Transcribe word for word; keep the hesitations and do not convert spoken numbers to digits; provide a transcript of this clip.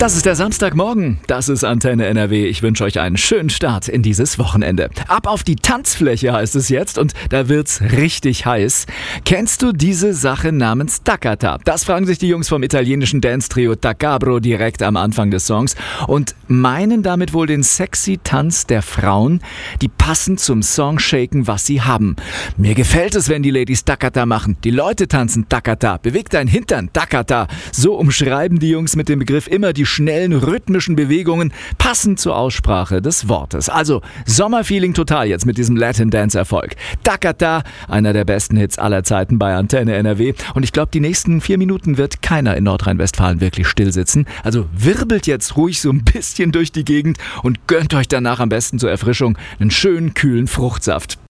Das ist der Samstagmorgen. Das ist Antenne N R W. Ich wünsche euch einen schönen Start in dieses Wochenende. Ab auf die Tanzfläche heißt es jetzt und da wird's richtig heiß. Kennst du diese Sache namens Taccata? Das fragen sich die Jungs vom italienischen Dance-Trio Tacabro direkt am Anfang des Songs und meinen damit wohl den sexy Tanz der Frauen, die passend zum Song shaken, was sie haben. Mir gefällt es, wenn die Ladies Taccata machen. Die Leute tanzen Taccata. Beweg dein Hintern, Taccata. So umschreiben die Jungs mit dem Begriff immer die schnellen, rhythmischen Bewegungen, passend zur Aussprache des Wortes. Also Sommerfeeling total jetzt mit diesem Latin-Dance-Erfolg. Taccata, einer der besten Hits aller Zeiten bei Antenne N R W. Und ich glaube, die nächsten vier Minuten wird keiner in Nordrhein-Westfalen wirklich still sitzen. Also wirbelt jetzt ruhig so ein bisschen durch die Gegend und gönnt euch danach am besten zur Erfrischung einen schönen, kühlen Fruchtsaft.